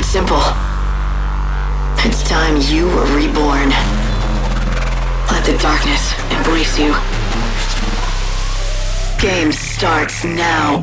simple. It's time you were reborn. Let the darkness embrace you. Game starts now.